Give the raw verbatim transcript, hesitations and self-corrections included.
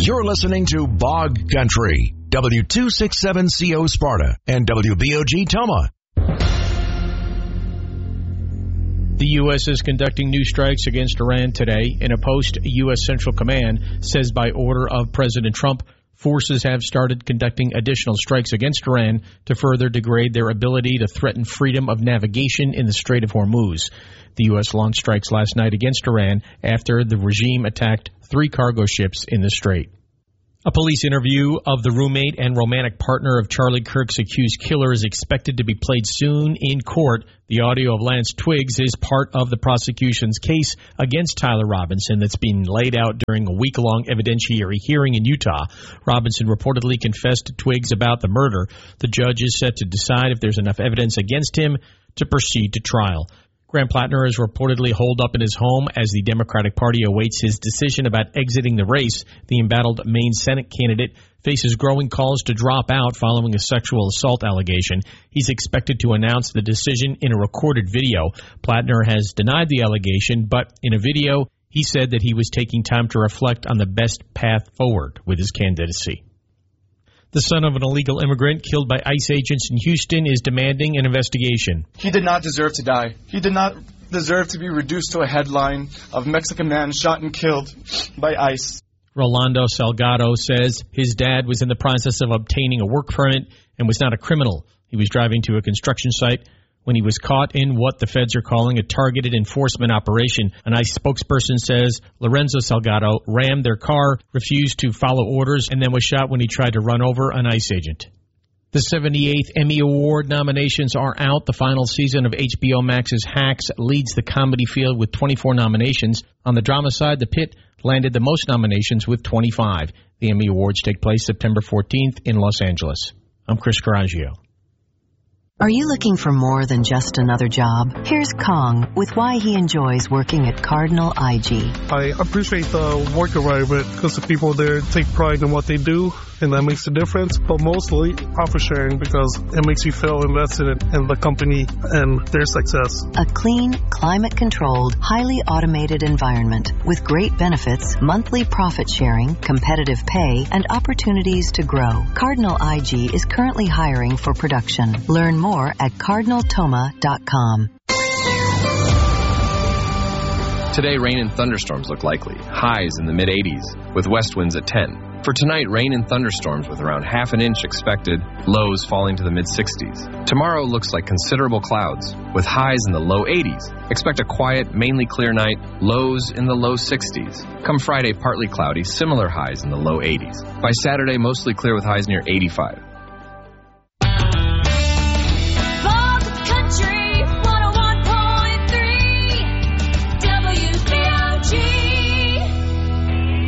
You're listening to Bog Country, W two sixty-seven C O Sparta and W B O G Toma. The U S is conducting new strikes against Iran today. In a post, U S Central Command says by order of President Trump, forces have started conducting additional strikes against Iran to further degrade their ability to threaten freedom of navigation in the Strait of Hormuz. The U S launched strikes last night against Iran after the regime attacked three cargo ships in the strait. A police interview of the roommate and romantic partner of Charlie Kirk's accused killer is expected to be played soon in court. The audio of Lance Twiggs is part of the prosecution's case against Tyler Robinson that's being laid out during a week-long evidentiary hearing in Utah. Robinson reportedly confessed to Twiggs about the murder. The judge is set to decide if there's enough evidence against him to proceed to trial. Graham Plattner is reportedly holed up in his home as the Democratic Party awaits his decision about exiting the race. The embattled Maine Senate candidate faces growing calls to drop out following a sexual assault allegation. He's expected to announce the decision in a recorded video. Plattner has denied the allegation, but in a video, he said that he was taking time to reflect on the best path forward with his candidacy. The son of an illegal immigrant killed by ICE agents in Houston is demanding an investigation. He did not deserve to die. He did not deserve to be reduced to a headline of Mexican man shot and killed by ICE. Rolando Salgado says his dad was in the process of obtaining a work permit and was not a criminal. He was driving to a construction site when he was caught in what the feds are calling a targeted enforcement operation. An ICE spokesperson says Lorenzo Salgado rammed their car, refused to follow orders, and then was shot when he tried to run over an ICE agent. The seventy-eighth Emmy Award nominations are out. The final season of H B O Max's Hacks leads the comedy field with twenty-four nominations. On the drama side, The Pit landed the most nominations with twenty-five. The Emmy Awards take place September fourteenth in Los Angeles. I'm Chris Coraggio. Are you looking for more than just another job? Here's Kong with why he enjoys working at Cardinal I G. I appreciate the work environment because the people there take pride in what they do, and that makes a difference. But mostly profit sharing because it makes you feel invested in, in the company and their success. A clean, climate-controlled, highly automated environment with great benefits, monthly profit sharing, competitive pay, and opportunities to grow. Cardinal I G is currently hiring for production. Learn more at cardinal toma dot com. Today, rain and thunderstorms look likely. Highs in the mid eighties, with west winds at ten. For tonight, rain and thunderstorms with around half an inch expected, lows falling to the mid sixties. Tomorrow looks like considerable clouds, with highs in the low eighties. Expect a quiet, mainly clear night, lows in the low sixties. Come Friday, partly cloudy, similar highs in the low eighties. By Saturday, mostly clear with highs near eighty-five.